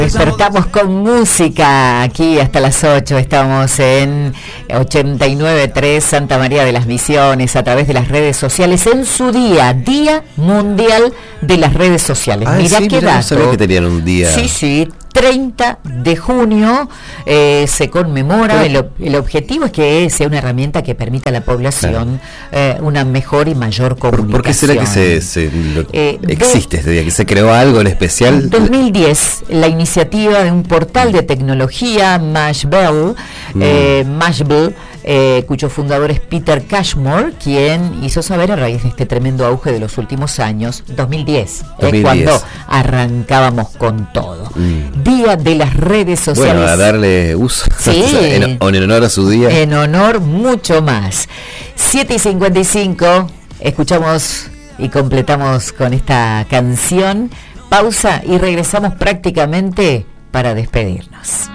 Despertamos con música aquí hasta las 8. Estamos en 89.3 Santa María de las Misiones a través de las redes sociales en su Día Mundial de las Redes Sociales. Mirá sí, qué dato. dato. No sabía que tenían un día. Sí. 30 de junio se conmemora. El objetivo es que sea una herramienta que permita a la población una mejor y mayor comunicación. ¿Por qué será que existe este día? ¿Que se creó algo en especial? En 2010, la iniciativa de un portal de tecnología, Mashable, cuyo fundador es Peter Cashmore, quien hizo saber a raíz de este tremendo auge de los últimos años, 2010. Cuando arrancábamos con todo. Día de las redes sociales. Bueno, a darle uso. Sí. en honor a su día. En honor mucho más. 7:55, escuchamos y completamos con esta canción. Pausa y regresamos prácticamente para despedirnos.